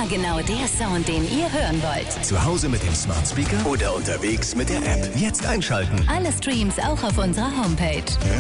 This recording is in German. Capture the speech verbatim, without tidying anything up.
Immer genau der Sound, den ihr hören wollt. Zu Hause mit dem Smart Speaker oder unterwegs mit der App. Jetzt einschalten. Alle Streams auch auf unserer Homepage.